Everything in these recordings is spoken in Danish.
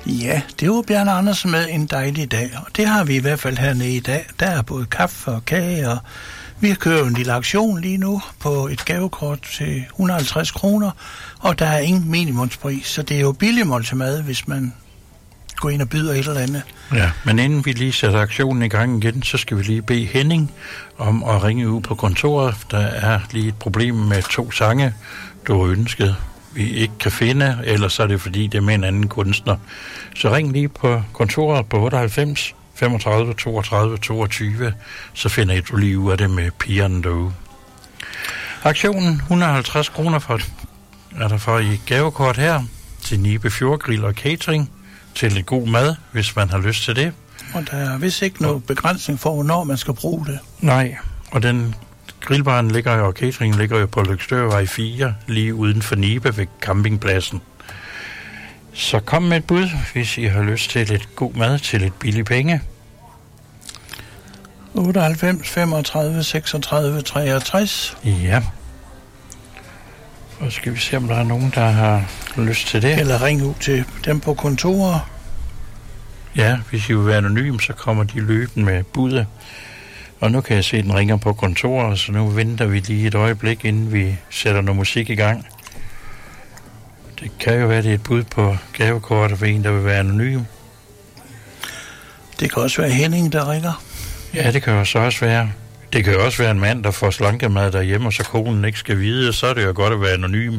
Ja, det var Bjarne Andersen med en dejlig dag, og det har vi i hvert fald hernede i dag. Der er både kaffe og kage, og vi kører en lille aktion lige nu på et gavekort til 150 kroner, og der er ingen minimumspris, så det er jo billig måltid, hvis man går ind og byder et eller andet. Ja, men inden vi lige sætter aktionen i gang igen, så skal vi lige bede Henning om at ringe ud på kontoret. Der er lige et problem med 2 sange, du har ønsket, vi ikke kan finde, ellers er det fordi, det er med en anden kunstner. Så ring lige på kontoret på 98 35 32 22, så finder du lige ud af det med pigerne derude. Aktionen 150 kroner er der for i gavekort her til Nibe Fjordgrill og catering til lidt god mad, hvis man har lyst til det. Og der er vist ikke noget begrænsning for, hvornår man skal bruge det. Nej, og den grillbaren ligger jo, og cateringen ligger jo på Løgstørvej 4, lige uden for Nibe ved campingpladsen. Så kom med et bud, hvis I har lyst til lidt god mad til lidt billige penge. 98 35 36 63. Ja. Og skal vi se, om der er nogen, der har lyst til det. Eller ringe ud til dem på kontoret. Ja, hvis I vil være anonym, så kommer de løbende med budet. Og nu kan jeg se, at den ringer på kontoret, så nu venter vi lige et øjeblik, inden vi sætter noget musik i gang. Det kan jo være, at det er et bud på gavekortet for en, der vil være anonym. Det kan også være Henning, der ringer. Ja, det kan jo så også være. Det kan jo også være en mand, der får slankemad derhjemme, og så konen ikke skal vide, så er det jo godt at være anonym.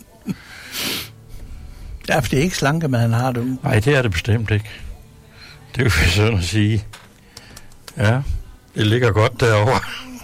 Ja, for det er ikke slankemad, han har derude. Nej, det er det bestemt ikke. Det er jo sådan at sige. Ja, det ligger godt derovre.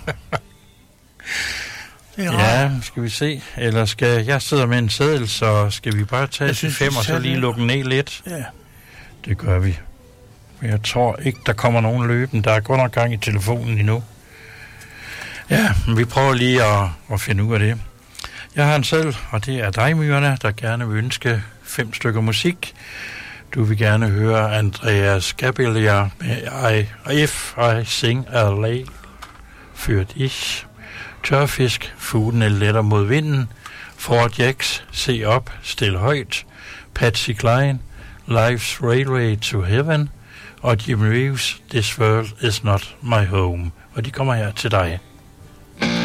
Ja, skal vi se. Eller skal jeg sidde med en seddel, så skal vi bare tage til 5 og så lige lukke ned lidt? Ja. Det gør vi. Men jeg tror ikke, der kommer nogen løben. Der er godt nok gang i telefonen endnu. Ja, men vi prøver lige at finde ud af det. Jeg har en seddel, og det er dig, Myrna, der gerne vil ønske 5 stykker musik. Du vil gerne høre Andreas Gabalier med If I Sing a Lay für dich. Tørfisk, fuglen er letter mod vinden. Fort Jacks, Se op, stil højt. Patsy Cline, Life's Railway to Heaven. Og Jim Reeves, This World Is Not My Home. Og de kommer her til dig.